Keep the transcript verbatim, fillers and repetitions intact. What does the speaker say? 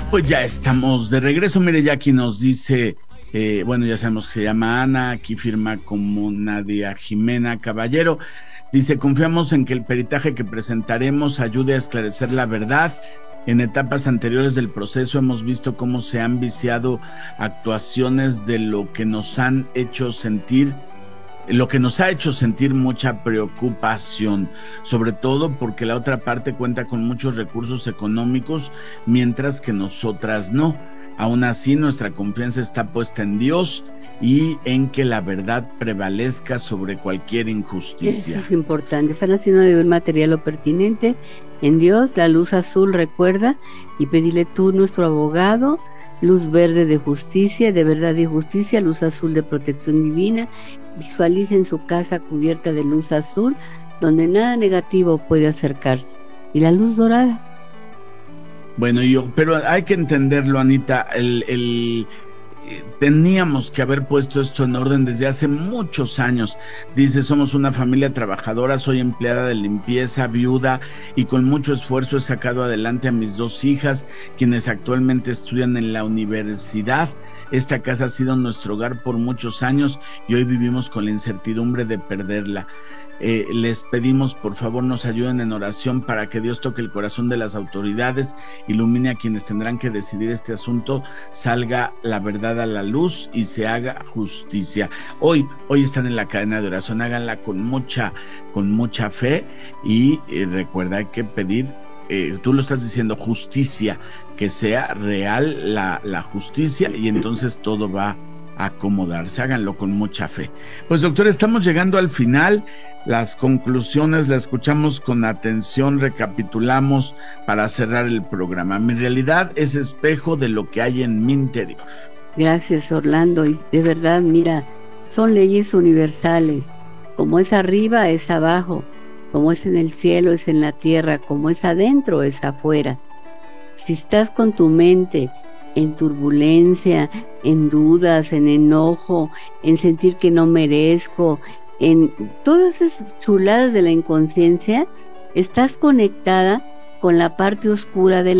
Pues ya estamos de regreso. Mire, ya aquí nos dice, eh, bueno, ya sabemos que se llama Ana, aquí firma como Nadia Jimena Caballero. Dice, confiamos en que el peritaje que presentaremos ayude a esclarecer la verdad. En etapas anteriores del proceso hemos visto cómo se han viciado actuaciones de lo que nos han hecho sentir lo que nos ha hecho sentir mucha preocupación, sobre todo porque la otra parte cuenta con muchos recursos económicos, mientras que nosotras no. Aún así, nuestra confianza está puesta en Dios y en que la verdad prevalezca sobre cualquier injusticia. Eso es importante. Están haciendo de un material lo pertinente en Dios, la luz azul, recuerda, y pedirle tú, nuestro abogado, luz verde de justicia, de verdad y justicia, luz azul de protección divina. Visualicen su casa cubierta de luz azul, donde nada negativo puede acercarse. Y la luz dorada. Bueno, yo, pero hay que entenderlo, Anita, el, el eh, teníamos que haber puesto esto en orden desde hace muchos años. Dice, somos una familia trabajadora, soy empleada de limpieza, viuda, y con mucho esfuerzo he sacado adelante a mis dos hijas, quienes actualmente estudian en la universidad. Esta casa ha sido nuestro hogar por muchos años y hoy vivimos con la incertidumbre de perderla. Eh, les pedimos, por favor, nos ayuden en oración para que Dios toque el corazón de las autoridades, ilumine a quienes tendrán que decidir este asunto, salga la verdad a la luz y se haga justicia. Hoy, hoy están en la cadena de oración, háganla con mucha, con mucha fe y eh, recuerda, hay que pedir, eh, tú lo estás diciendo, justicia, que sea real la, la justicia, y entonces todo va a acomodarse. Háganlo con mucha fe. Pues, doctor, estamos llegando al final. Las conclusiones las escuchamos con atención, recapitulamos para cerrar el programa. Mi realidad es espejo de lo que hay en mi interior. Gracias, Orlando, y de verdad, mira, son leyes universales. Como es arriba, es abajo. Como es en el cielo, es en la tierra. Como es adentro, es afuera. Si estás con tu mente en turbulencia, en dudas, en enojo, en sentir que no merezco, en todas esas chuladas de la inconsciencia, estás conectada con la parte oscura de